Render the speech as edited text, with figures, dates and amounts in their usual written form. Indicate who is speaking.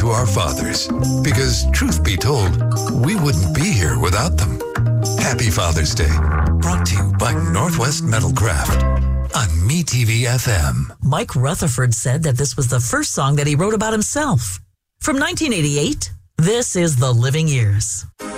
Speaker 1: to our fathers. Because, truth be told, we wouldn't be here without them. Happy Father's Day. Brought to you by Northwest Metalcraft on MeTV FM.
Speaker 2: Mike Rutherford said that this was the first song that he wrote about himself. From 1988, this is The Living Years.